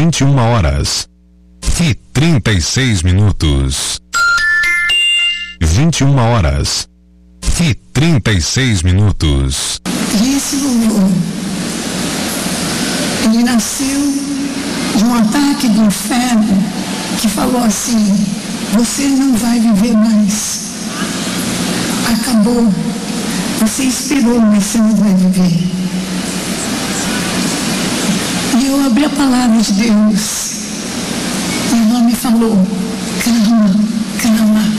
21h36. 21h36. E esse louvor, ele nasceu de um ataque do inferno que falou assim: você não vai viver mais. Acabou. Você esperou, mas você não vai viver. E eu abri a palavra de Deus. E o nome falou: calma, calma.